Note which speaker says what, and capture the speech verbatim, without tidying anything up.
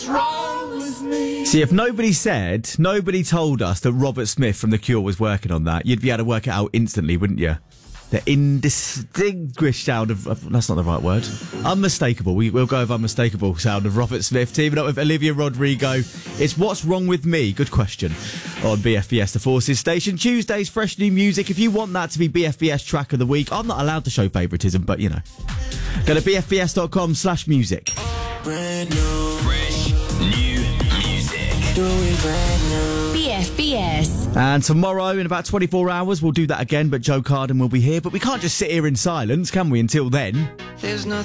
Speaker 1: See, if nobody said, nobody told us that Robert Smith from The Cure was working on that, you'd be able to work it out instantly, wouldn't you? The indistinguished sound of, of... That's not the right word. Unmistakable. We, we'll go with unmistakable sound of Robert Smith, teaming up with Olivia Rodrigo. It's What's Wrong With Me? Good question. On B F B S, the Forces station. Tuesday's fresh new music. If you want that to be B F B S track of the week, I'm not allowed to show favouritism, but, you know. Go to bfbs.com slash music.
Speaker 2: Brand new. Fresh new music. Do it brand new.
Speaker 3: B F B S.
Speaker 1: And tomorrow, in about twenty-four hours, we'll do that again, but Joe Carden will be here. But we can't just sit here in silence, can we, until then?
Speaker 2: There's no